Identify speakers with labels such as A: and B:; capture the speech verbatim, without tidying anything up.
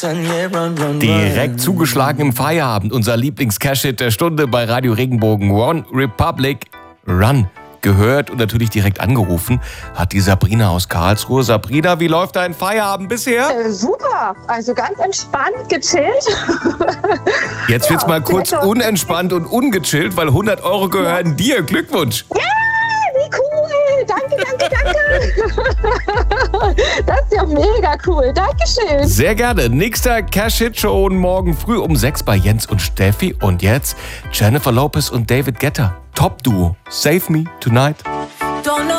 A: Direkt zugeschlagen im Feierabend. Unser Lieblings-Cash-Hit der Stunde bei Radio Regenbogen. One Republic Run. Gehört und natürlich direkt angerufen hat die Sabrina aus Karlsruhe. Sabrina, wie läuft dein Feierabend bisher?
B: Äh, super, also ganz entspannt, gechillt.
A: Jetzt wird's
B: Ja,
A: mal kurz
B: lecker.
A: unentspannt und ungechillt, weil hundert Euro gehören dir. Glückwunsch!
B: Ja, wie cool, danke, danke, danke. Das ist ja mega cool, Dankeschön.
A: Sehr gerne. Nächster Cash-Hit schon morgen früh um sechs bei Jens und Steffi. Und jetzt Jennifer Lopez und David Guetta. Top-Duo. Save Me Tonight.
C: Don't know